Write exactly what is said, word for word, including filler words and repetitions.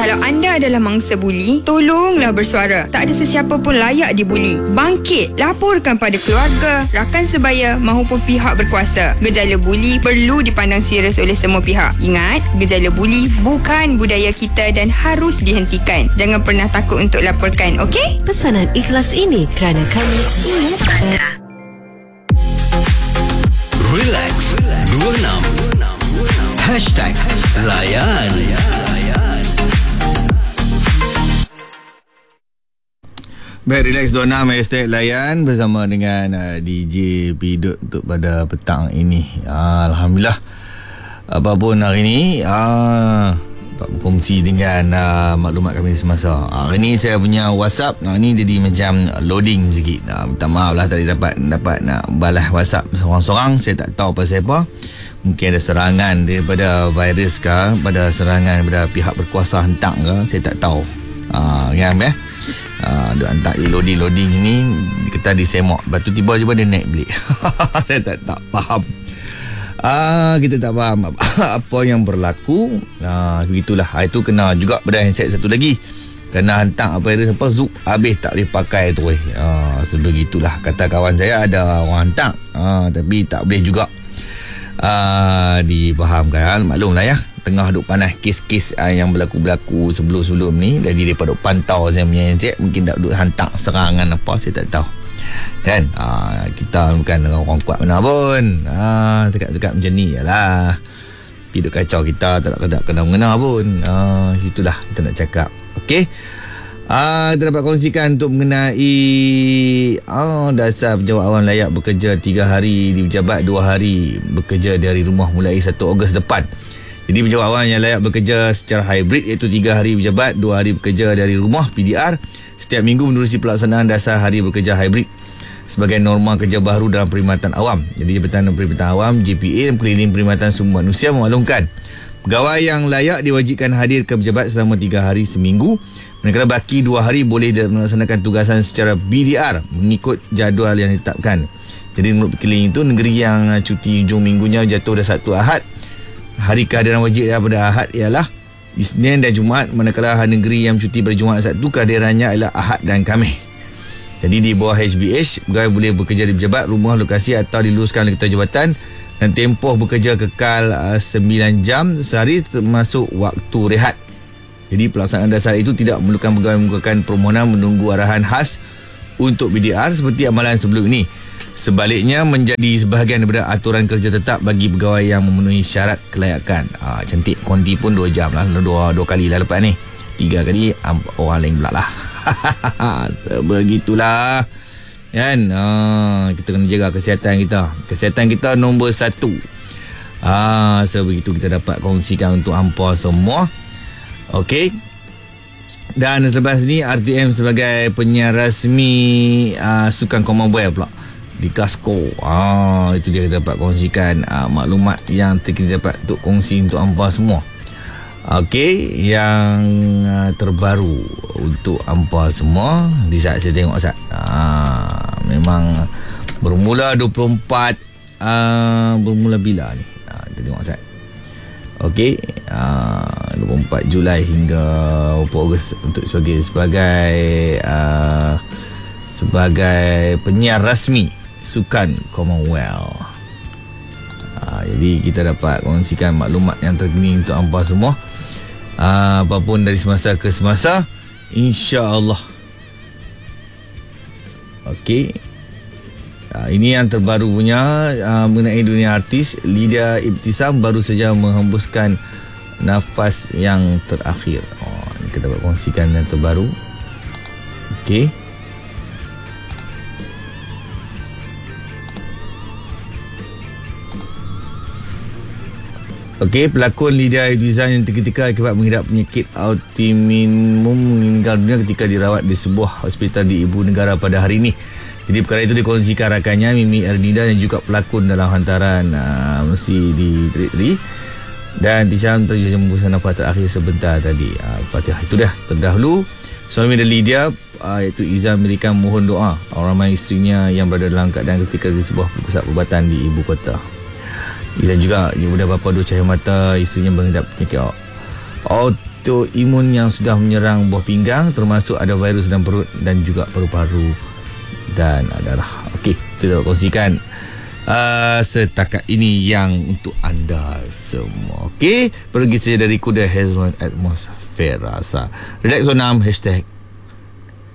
Kalau anda adalah mangsa buli, tolonglah bersuara. Tak ada sesiapa pun layak dibuli. Bangkit, laporkan pada keluarga, rakan sebaya maupun pihak berkuasa. Gejala buli perlu dipandang serius oleh semua pihak. Ingat, gejala buli bukan budaya kita dan harus dihentikan. Jangan pernah takut untuk laporkan, okey? Pesanan ikhlas ini kerana kami ingat anda. Relax dua puluh enam Hashtag Layan. Baik, Relax dua puluh enam Hashtag Layan bersama dengan uh, D J Pidut untuk pada petang ini. uh, Alhamdulillah, apapun hari ini uh, berkongsi dengan uh, maklumat kami semasa. uh, Hari ini saya punya WhatsApp uh, ni jadi macam loading sikit. uh, Minta maaf lah tadi dapat dapat nak balas WhatsApp seorang-seorang. Saya tak tahu pasal apa. Mungkin ada serangan daripada virus ke, pada serangan daripada pihak berkuasa hentak ke, saya tak tahu. uh, Kan ya. Uh, dia hantar loading-loading ni, kita disemak, lepas tu tiba-tiba dia naik balik. Saya tak, tak faham. uh, Kita tak faham apa yang berlaku. uh, Begitulah. Itu kena juga pada handset satu lagi, kena hantar apa dia apa zup, habis tak boleh pakai tu. uh, Sebegitulah. Kata kawan saya ada orang hantar, uh, tapi tak boleh juga uh, difahamkan. Maklum lah ya, tengah duk panas kes-kes uh, yang berlaku-berlaku sebelum-sebelum ni. Jadi daripada duk pantau saya punya handset, mungkin tak duk hantar serangan apa, saya tak tahu. Kan uh, kita bukan orang kuat mana pun. uh, Dekat-dekat macam ni yalah, pergi duk kacau kita, tak nak kena-mengena pun. uh, Situlah kita nak cakap. Okey, uh, kita dapat kongsikan untuk mengenai oh, dasar pejabat awam layak bekerja tiga hari di pejabat, dua hari bekerja dari rumah mulai satu Ogos depan. Jadi pejabat awam yang layak bekerja secara hybrid, iaitu tiga hari pejabat, dua hari bekerja dari rumah P D R setiap minggu menerusi pelaksanaan dasar hari bekerja hybrid sebagai norma kerja baru dalam perkhidmatan awam. Jadi Jabatan Perkhidmatan Awam J P A dan Keliling Perkhidmatan Sumber Manusia memaklumkan pegawai yang layak diwajibkan hadir ke pejabat selama tiga hari seminggu, manakala baki dua hari boleh melaksanakan tugasan secara B D R mengikut jadual yang ditetapkan. Jadi menurut Keliling itu, negeri yang cuti hujung minggunya jatuh pada Sabtu Ahad, hari kehadiran wajib pada Ahad ialah Isnin dan Jumaat, manakala hari negeri yang cuti pada Jumaat Sabtu kehadirannya ialah Ahad dan Khamis. Jadi di bawah H B H, pegawai boleh bekerja di pejabat, rumah, lokasi atau diluluskan oleh ketua jabatan, dan tempoh bekerja kekal uh, sembilan jam sehari termasuk waktu rehat. Jadi pelaksanaan dasar itu tidak memerlukan pegawai mengumpulkan permohonan menunggu arahan khas untuk B D R seperti amalan sebelum ini. Sebaliknya menjadi sebahagian daripada aturan kerja tetap bagi pegawai yang memenuhi syarat kelayakan. Ah, cantik, konti pun dua jam lah, dua, dua kali lah lepas ni. Tiga kali orang lain pula lah. Begitulah kan. Ah, kita kena jaga kesihatan kita. Kesihatan kita nombor satu. Ah, sebegitu kita dapat kongsikan untuk hampa semua. Okey. Dan selepas ni R T M sebagai penyiar rasmi uh, Sukan Commonwealth pula di Glasgow. Ah, itu dia kita dapat kongsikan uh, maklumat yang kita dapat untuk kongsi untuk hampa semua. Okey, yang uh, terbaru untuk hampa semua di saat saya tengok Ustaz. Ah, memang bermula dua puluh empat uh, bermula bila ni? Ah, kita tengok Ustaz. Okey, uh, dua puluh empat Julai hingga dua puluh Ogos untuk sebagai sebagai uh, sebagai penyiar rasmi Sukan Commonwealth. Uh, jadi kita dapat kongsikan maklumat yang terkini untuk hampa semua. Uh, apapun dari semasa ke semasa, insya-Allah. Okey. Uh, ini yang terbaru punya uh, mengenai dunia artis. Lydia Ibtisam baru saja menghembuskan nafas yang terakhir. Oh, ini kita dapat kongsikan yang terbaru. Okey. Okey, pelakon Lydia Ibtisam yang ketika akibat mengidap penyakit autoimun meninggal dunia ketika dirawat di sebuah hospital di Ibu Negara pada hari ini. Jadi perkara itu dikongsikan rakannya Mimi Ernida yang juga pelakon dalam hantaran uh, mesti di Tri dan Tisam terjadi hembusan nafas terakhir sebentar tadi. uh, Fatihah itu dah terdahulu. Suami dari Lydia uh, iaitu Izam memberikan mohon doa orang ramai isterinya yang berada dalam keadaan ketika di sebuah pusat perubatan di ibu kota. Izam juga ibu dan bapa dua cahaya mata isterinya mengidap penyakit autoimun yang sudah menyerang buah pinggang, termasuk ada virus dalam perut dan juga paru-paru dan darah. Okey, itu dah kongsikan uh, setakat ini yang untuk anda semua. Okey, pergi saja dari Kuda Hazelnut Atmosfera. Relax enam hashtag